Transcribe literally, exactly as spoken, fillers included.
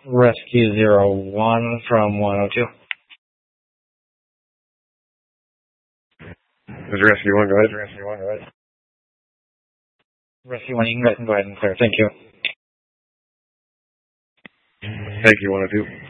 Rescue zero one from one oh two. This is Rescue one, go ahead. Rescue one, go ahead. Rescue one, you can go ahead and clear. Thank you. Thank you, one oh two.